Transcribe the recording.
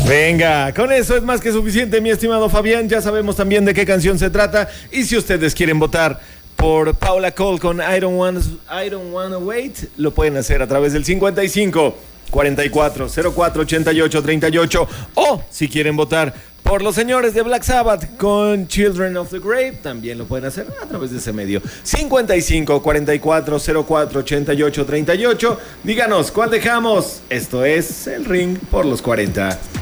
Venga, con eso es más que suficiente, mi estimado Fabián. Ya sabemos también de qué canción se trata. Y si ustedes quieren votar por Paula Cole con I don't wanna wait, lo pueden hacer a través del 55 44 04 88 38. O si quieren votar por los señores de Black Sabbath con Children of the Grave, también lo pueden hacer a través de ese medio. 55 44 04 88 38. Díganos, ¿cuál dejamos? Esto es El Ring por los 40.